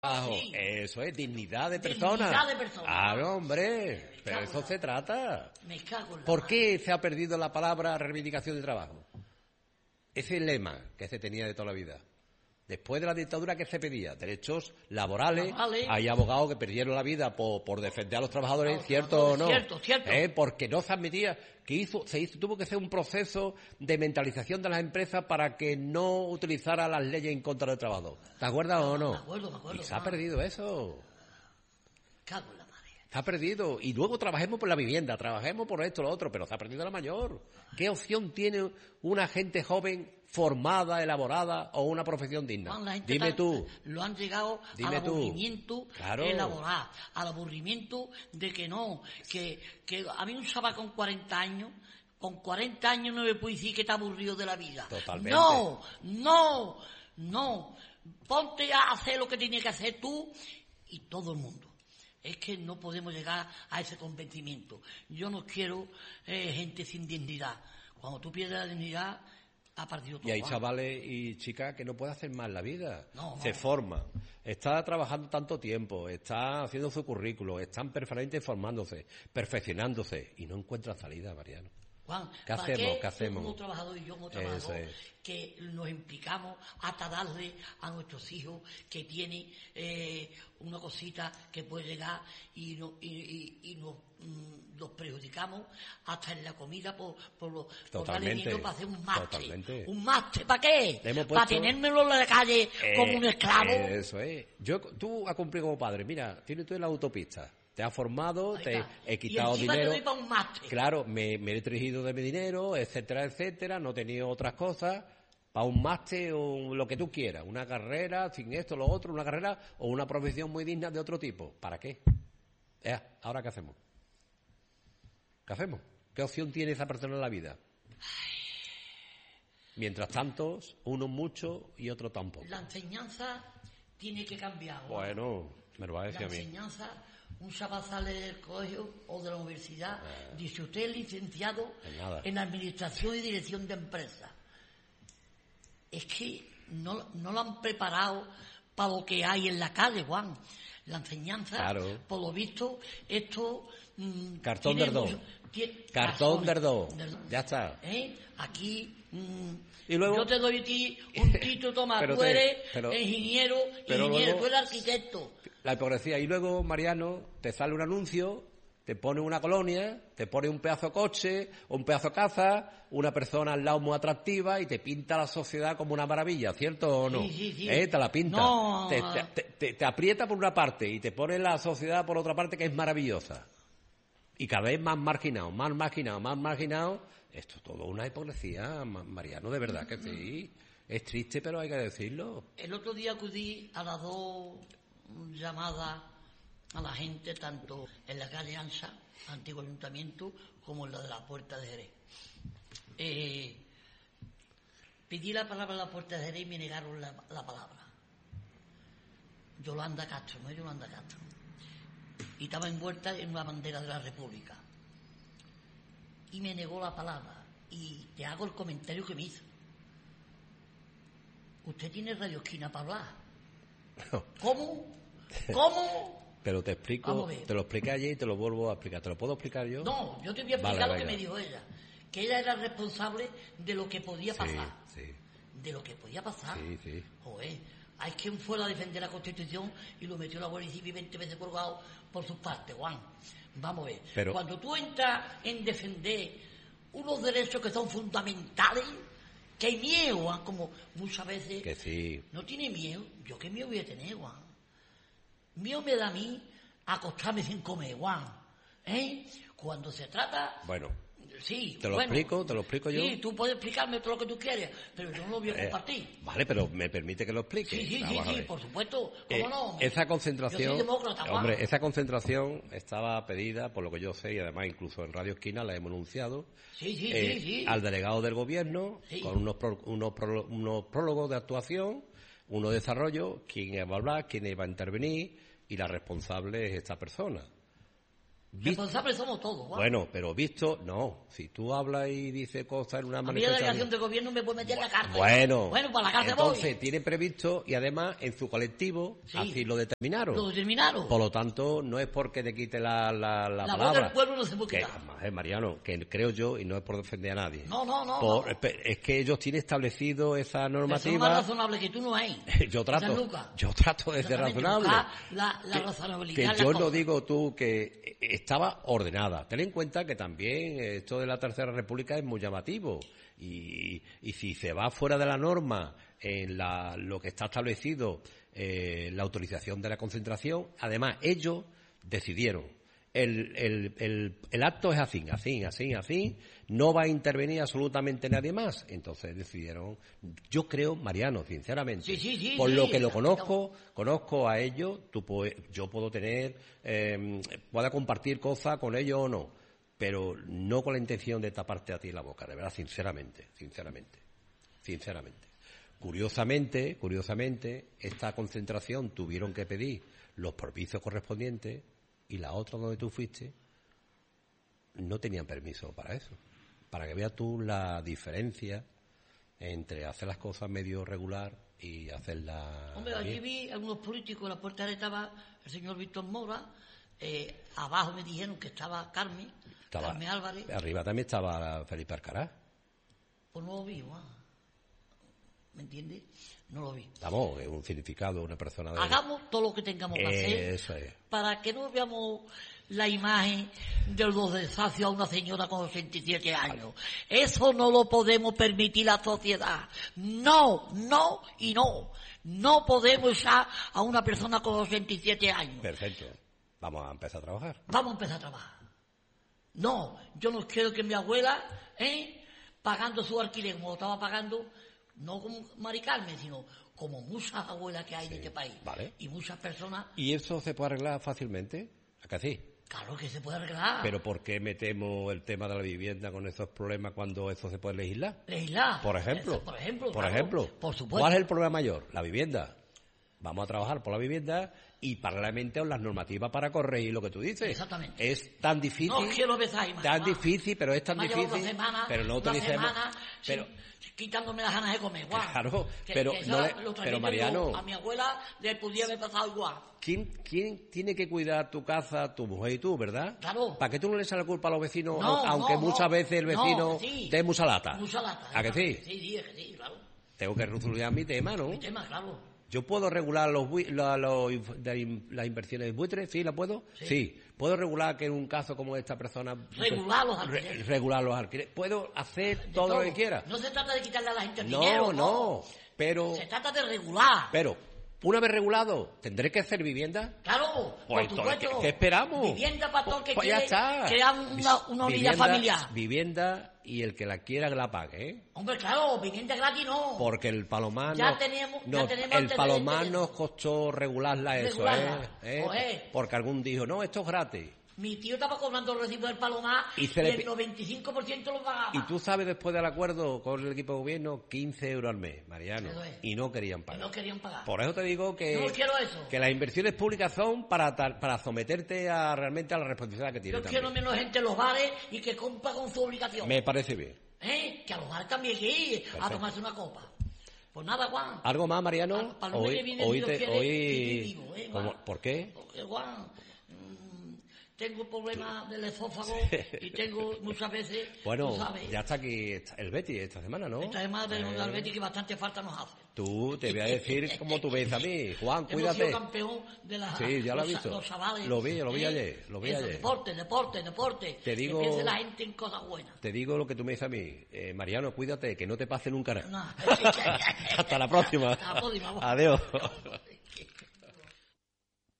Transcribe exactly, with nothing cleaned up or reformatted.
Sí. Eso es, dignidad de persona. Dignidad de persona. Claro, hombre, pero eso se trata. Me cago en la ¿Por madre. qué se ha perdido la palabra reivindicación de trabajo? Ese lema que se tenía de toda la vida. Después de la dictadura, ¿qué se pedía? Derechos laborales. Laborales. Hay abogados que perdieron la vida por, por defender a los trabajadores, A los ¿cierto o no? Cierto, cierto. ¿Eh? Porque no se admitía que hizo, se hizo, tuvo que hacer un proceso de mentalización de las empresas para que no utilizara las leyes en contra del trabajador. ¿Te acuerdas o no? Me acuerdo, me acuerdo. Y se ha ah. perdido eso. Cago en la madre. Se ha perdido. Y luego trabajemos por la vivienda, trabajemos por esto, lo otro, pero se ha perdido la mayor. ¿Qué opción tiene una gente joven formada, elaborada o una profesión digna? Juan, la gente Dime tan- tú. Lo han llegado Dime al tú. aburrimiento Claro. elaborar, al aburrimiento de que no, que, que a mí un chaval con cuarenta años, con cuarenta años no me puede decir que está aburrido de la vida. Totalmente. No, no, no. Ponte a hacer lo que tienes que hacer tú y todo el mundo. Es que no podemos llegar a ese convencimiento. Yo no quiero eh, gente sin dignidad. Cuando tú pierdes la dignidad, ha partido todo. Y hay Juan. chavales y chicas que no pueden hacer más la vida. No, no. Se forman. Está trabajando tanto tiempo, está haciendo su currículo, están permanentemente formándose, perfeccionándose y no encuentran salida, Mariano. Juan, ¿Qué ¿para hacemos? qué ¿Qué hacemos? tú como trabajador y yo como Eso trabajador es. que nos implicamos hasta darle a nuestros hijos que tienen eh, una cosita que puede llegar y, no, y, y, y nos, mm, los perjudicamos hasta en la comida por, por, lo, por darle Totalmente. dinero para hacer un máster? Totalmente. ¿Un máster para qué? Le hemos ¿Para puesto- tenérmelo en la calle como Eh, un esclavo? Eso es. Yo, tú has cumplido como padre. Mira, tienes tú en la autopista. Te has formado, Ahí te está. he quitado y encima dinero. te doy para un máster. Claro, me, me he dirigido de mi dinero, etcétera, etcétera. No he tenido otras cosas. Para un máster o lo que tú quieras. Una carrera, sin esto, lo otro, una carrera o una profesión muy digna de otro tipo. ¿Para qué? Eh, ¿Ahora qué hacemos? ¿Qué hacemos? ¿Qué opción tiene esa persona en la vida? Mientras tanto, unos mucho y otros tampoco. La enseñanza tiene que cambiar. Juan. Bueno, me lo va a La decir a mí. enseñanza, un chaval sale del colegio o de la universidad, Eh. dice usted es licenciado En nada. en administración y dirección de empresas. Es que no, no lo han preparado para lo que hay en la calle, Juan. La enseñanza, Claro. por lo visto, esto... mm, Cartón tiene Verdó. mucho- tie- Cartón razones. Verdó. Verdó. Ya está. ¿Eh? Aquí... mm, Y luego- yo te doy a ti un título, toma, Pero tú te- eres pero- ingeniero, pero ingeniero, luego- tú eres arquitecto. La hipocresía. Y luego, Mariano, te sale un anuncio, te pone una colonia, te pone un pedazo de coche, un pedazo de casa, una persona al lado muy atractiva y te pinta la sociedad como una maravilla, ¿cierto o no? Sí, sí, sí. ¿Eh? Te la pinta. No. Te, te- te- te- te aprieta por una parte y te pone la sociedad por otra parte que es maravillosa. Y cada vez más marginado, más marginado, más marginado. Esto es todo una hipocresía, Ma- Mariano, de verdad que sí. Es triste, pero hay que decirlo. El otro día acudí a las dos llamadas a la gente, tanto en la calle Ansa, antiguo ayuntamiento, como en la de la Puerta de Jerez. Eh, pedí la palabra a la Puerta de Jerez y me negaron la, la palabra. Yolanda Castro, no es Yolanda Castro. Y estaba envuelta en una bandera de la República. Y me negó la palabra. Y te hago el comentario que me hizo. Usted tiene Radio Esquina para hablar. ¿Cómo? ¿Cómo? Pero te explico, Vamos a ver. te lo expliqué ayer y te lo vuelvo a explicar. ¿Te lo puedo explicar yo? No, yo te voy a explicar Vale, lo que venga. me dijo ella. Que ella era responsable de lo que podía Sí, pasar. sí, De lo que podía pasar. sí, sí. Joder, hay quien fuera a defender la Constitución y lo metió a la Guardia Civil veinte veces colgado por sus partes, Juan. Vamos a ver. Pero- Cuando tú entras en defender unos derechos que son fundamentales, que hay miedo, Juan, como muchas veces... Que sí. No tiene miedo. ¿Yo qué miedo voy a tener, Juan? Miedo me da a mí acostarme sin comer, Juan. ¿Eh? Cuando se trata... Bueno, Sí, ¿te lo bueno, explico? ¿Te lo explico yo? Sí, tú puedes explicarme todo lo que tú quieres, pero yo no lo voy a Eh, compartir. vale, pero me permite que lo explique. Sí, sí, sí, Vamos a sí, ver. por supuesto. ¿Cómo Eh, no? esa Yo concentración, soy demócrata, Juan. hombre, esa concentración estaba pedida, por lo que yo sé, y además incluso en Radio Esquina la hemos anunciado, Sí, sí, eh, sí, sí. al delegado del gobierno, Sí. con unos, pro- unos, pro- unos prólogos de actuación, uno de desarrollo, quién iba a hablar, quién iba a intervenir, y la responsable es esta persona. Responsables somos todos, Juan. Bueno, pero visto, no. Si tú hablas y dices cosas en una A mí la manifestación... delegación de gobierno me puede meter en la cárcel. Bueno, bueno, para la cárcel entonces voy. tiene previsto, y además en su colectivo Sí. así lo determinaron. Lo determinaron. Por lo tanto, no es porque te quite la, la, la, La voz palabra. del pueblo no se puede Que, quitar. además, eh, Mariano, que creo yo, y no es por defender a nadie. No, no, no. por- no. Es que ellos tienen establecido esa Persona más normativa. razonable que tú no hay. Yo San trato, Lucas. yo trato de ser Exactamente, razonable. buscar La, la que, razonabilidad que en las yo no cosas. digo tú que estaba ordenada. Ten en cuenta que también esto de la Tercera República es muy llamativo. Y, y si se va fuera de la norma en la, lo que está establecido, eh, la autorización de la concentración, además ellos decidieron. El, el, el, el acto es así, así, así, así, no va a intervenir absolutamente nadie más. Entonces decidieron, yo creo, Mariano, sinceramente, Sí, sí, sí, por sí, lo que lo sí, conozco, conozco a ellos, tú puedes- yo puedo tener, eh, pueda compartir cosas con ellos o no, pero no con la intención de taparte a ti la boca, de verdad, sinceramente, sinceramente, sinceramente. Curiosamente, curiosamente, esta concentración tuvieron que pedir los permisos correspondientes y la otra donde tú fuiste no tenían permiso para eso. Para que veas tú la diferencia entre hacer las cosas medio regular y hacerlas Hombre, allí bien. vi algunos políticos, en la puerta de estaba el señor Víctor Mora, eh, abajo me dijeron que estaba Carmen, Estaba- Carmen Álvarez, Arriba también estaba Felipe Alcaraz. pues no lo vi, Juan. ¿Me entiendes? No lo vi. Vamos, es un significado, una persona de... Hagamos todo lo que tengamos que hacer Eso es. para que no veamos la imagen de los desafios a una señora con ochenta y siete años. Eso no lo podemos permitir la sociedad. No, no y no. No podemos echar a una persona con ochenta y siete años. Perfecto. Vamos a empezar a trabajar. Vamos a empezar a trabajar. No, yo no quiero que mi abuela, ¿eh? pagando su alquiler como lo estaba pagando, no como Mari Carmen, sino como muchas abuelas que hay en este país. vale. Y muchas personas, ¿Y eso se puede arreglar fácilmente? ¿A que sí? claro que se puede arreglar. ¿Pero por qué metemos el tema de la vivienda con esos problemas cuando eso se puede legislar? Legislar. Por ejemplo. Eso, por ejemplo. Por claro, ejemplo. Por supuesto. ¿Cuál es el problema mayor? La vivienda. Vamos a trabajar por la vivienda y paralelamente con las normativas para corregir lo que tú dices. Exactamente. Es tan difícil. No quiero ver esa imagen. Tan va. dicifil, pero es tan Me ha llevado difícil. Una semana, pero no una utilicemos. semana Pero, sin- quitándome las ganas de comer, guau. Claro, Que- pero que no esa- le- lo pero transmito Mariano- yo, a mi abuela le podía haber pasado igual. ¿quién, ¿quién tiene que cuidar tu casa, tu mujer y tú, verdad? Claro. ¿Para que tú no le echas la culpa a los vecinos, No, aunque no, muchas no. veces el No, vecino sí. te dé mucha lata? Mucha lata. ¿A que sí? Sí, sí, es que sí, claro. Tengo que resolver mi tema, ¿no? Mi tema, claro. ¿Yo puedo regular los, bui- la- los inf- de in- las inversiones buitres? ¿Sí, la puedo? Sí. ¿Puedo regular que en un caso como esta persona... Regular los Re- alquileres. regular los alquileres. ¿Puedo hacer De todo, lo que quiera? No se trata de quitarle a la gente el No, dinero, no, pero... Se trata de regular. Pero, una vez regulado, ¿tendré que hacer vivienda? Claro, Pues por entonces, supuesto. ¿qué- qué esperamos? Vivienda para todo el que Pues ya quiere está. crear una, una unidad Vivienda- familiar. Vivienda y el que la quiera que la pague, ¿eh? Hombre, claro, vivienda gratis no. Porque el Palomar Ya nos- tenemos- ya nos- tenemos el antecedentes Palomar de nos eso. costó regularla eso, Regularla. ¿eh? ¿Eh? Joder. Porque algún dijo, no, esto es gratis. Mi tío estaba cobrando el recibo del Palomar Y y, se le el pi- noventa y cinco por ciento lo pagaba. Y tú sabes, después del acuerdo con el equipo de gobierno, quince euros al mes, Mariano. Eso es. Y no querían Que pagar. no querían pagar. Por eso te digo que, Yo no quiero eso. que las inversiones públicas son para, tar- para someterte a realmente a la responsabilidad que Yo tienes quiero también. menos gente en los bares y que compra con su obligación. Me parece bien. ¿Eh? Que a los bares también hay que ir a Perfecto. tomarse una copa. Pues nada, Juan. ¿Algo más, Mariano? Para- para el mes hoy, que viene, hoy si Dios te- quiere, hoy- vivir vivo, ¿eh, ¿Cómo- Juan? ¿Por qué? Porque, Juan, mm, tengo problemas del esófago y tengo muchas veces, Bueno, tú sabes, ya está aquí esta- el Betty esta semana, ¿no? esta semana tenemos Eh, al Betis que bastante falta nos hace. Tú, te voy a decir como tú ves a mí. Juan, Hemos cuídate. sido campeón de la, Sí, ya lo he los, visto. los chavales. Lo vi, lo vi ¿eh? ayer, lo vi Eso, ayer. Deporte, deporte, deporte. Te digo- Que piense la gente en cosas buenas. Te digo lo que tú me dices a mí. Eh, Mariano, cuídate, que no te pase nunca nada. No. Hasta la próxima. Hasta la próxima, Juan. Adiós.